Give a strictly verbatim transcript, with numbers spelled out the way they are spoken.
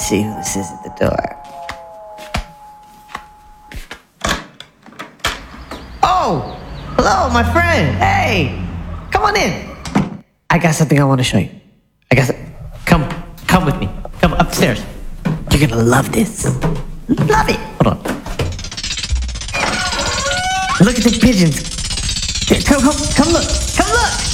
see who this is at the door. Oh! Hello, my friend. Hey! Come on in. I got something I want to show you. I got some... Come, come with me. Come upstairs. You're gonna love this. Love it. Hold on. Look at the pigeons. Here, come, come, come look. Come look.